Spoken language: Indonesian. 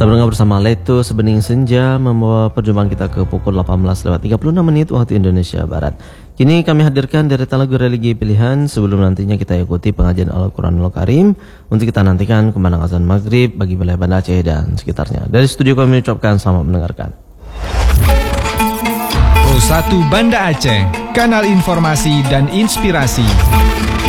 Sabar bersama Leto Sebening Senja membawa perjumpaan kita ke pukul 18:36 waktu Indonesia Barat. Kini kami hadirkan deretan lagu religi pilihan sebelum nantinya kita ikuti pengajian Al-Quranul Karim untuk kita nantikan kumandang azan maghrib bagi wilayah Banda Aceh dan sekitarnya. Dari studio kami ucapkan selamat mendengarkan. Pro 1 Banda Aceh, kanal informasi dan inspirasi.